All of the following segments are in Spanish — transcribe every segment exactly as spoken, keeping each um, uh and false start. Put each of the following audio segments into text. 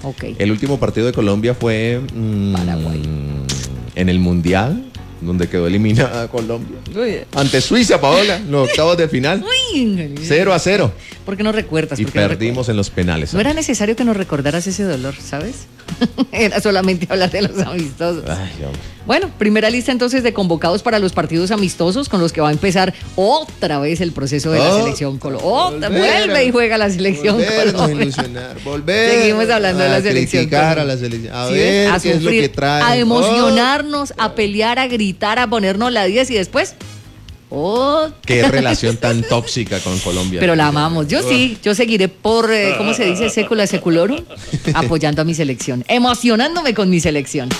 Okay. El último partido de Colombia fue mmm, Paraguay. En el Mundial, donde quedó eliminada Colombia. Uy. Ante Suiza, Paola, los octavos de final. Uy, cero a cero. ¿Por qué no recuerdas? Y ¿Por qué no perdimos recuerdas? en los penales. No era necesario que nos recordaras ese dolor, ¿sabes? Era solamente hablar de los amistosos. Ay, hombre. Bueno, primera lista entonces de convocados para los partidos amistosos con los que va a empezar otra vez el proceso de la Oh, selección Colombia. Otra, volver, vuelve y juega la selección volvernos a Colombia. ilusionar, volver Seguimos hablando de la a selección criticar Colombia. a la selección, a ¿Sí ver ves? A qué es lo sufrir, que traen. a emocionarnos, a pelear, a gritar, a ponernos la diez y después... Oh. Qué relación tan tóxica con Colombia. Pero la amamos. Yo sí, yo seguiré por, eh, ¿cómo se dice? Sécula seculorum, apoyando a mi selección, emocionándome con mi selección.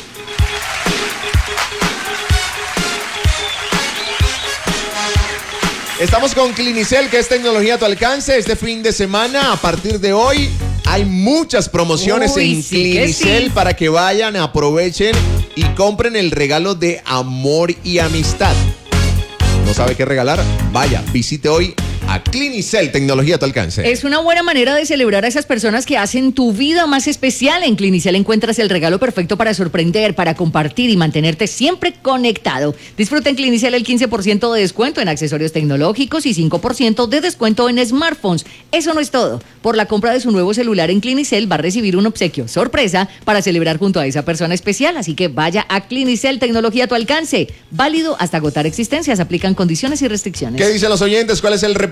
Estamos con Clinicel, que es tecnología a tu alcance. Este fin de semana, a partir de hoy, hay muchas promociones Uy, en sí que Clinicel sí. para que vayan, aprovechen y compren el regalo de amor y amistad. ¿No sabe qué regalar? Vaya, visite hoy a Clinicel, tecnología a tu alcance. Es una buena manera de celebrar a esas personas que hacen tu vida más especial. En Clinicel encuentras el regalo perfecto para sorprender, para compartir y mantenerte siempre conectado. Disfruta en Clinicel el quince por ciento de descuento en accesorios tecnológicos y cinco por ciento de descuento en smartphones. Eso no es todo. Por la compra de su nuevo celular en Clinicel va a recibir un obsequio sorpresa para celebrar junto a esa persona especial. Así que vaya a Clinicel, tecnología a tu alcance. Válido hasta agotar existencias. Aplican condiciones y restricciones. ¿Qué dicen los oyentes? ¿Cuál es el